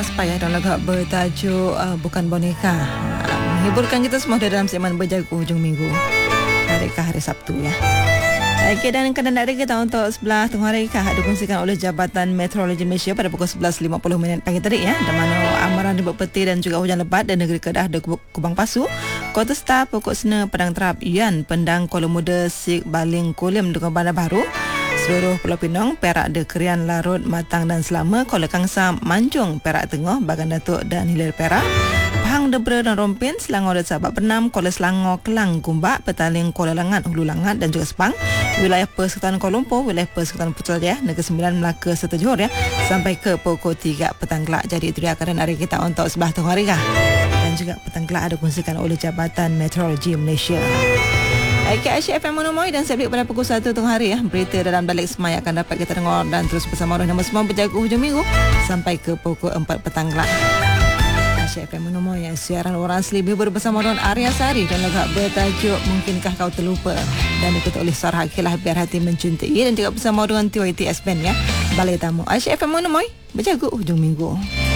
Payah dan lagu bertajuk Bukan Boneka, menghiburkan kita semua dalam segmen Berjaga hujung minggu, hari Sabtu ya. Okey, dan keadaan dari kita untuk sebelah tengah hari dikongsikan oleh Jabatan Meteorologi Malaysia pada pukul 11.50 pagi tadi ya. Di mana amaran ribut peti dan juga hujan lebat dan negeri Kedah ada kubang pasu. Kota Star, Pokok Sena, Padang Terap, Ian, Pendang, Kuala Muda, Sik, Baling, Kulim dengan Bandar Baru. Seluruh Pulau Pinang, Perak, Dekerian, Larut, Matang dan Selama, Kuala Kangsar, Manjung, Perak Tengah, Bagan Datuk dan Hilir Perak. Pahang, Debra dan Rompin, Selangor dan Sabak Penam, Kuala Selangor, Kelang, Gombak, Petaling, Kuala Langat, Hulu Langat dan juga Sepang. Wilayah Persekutuan Kuala Lumpur, wilayah Persekutuan Putrajaya, Negeri Sembilan, Melaka serta Johor ya, sampai ke pukul 3 petang kelak. Jadi itu dia keadaan hari kita untuk sebelah tengah hari dan juga petang kelak ada kongsikan oleh Jabatan Meteorologi Malaysia. Aisyah FM Monomoy dan saya balik pada pukul 1 tengah hari ya. Berita dalam balik semai akan dapat kita dengar dan terus bersama nama semua berjaga hujung minggu sampai ke pukul 4 petang kelak. Aisyah FM Monomoy yang siaran orang asli hibur bersama dengan Arya Sari dan lagu bertajuk Mungkinkah Kau Terlupa dan ikut oleh Sarah Akilah Biar Hati Mencintai dan juga bersama dengan TYTS Band ya. Balai Tamu Aisyah FM Monomoy berjaga hujung minggu.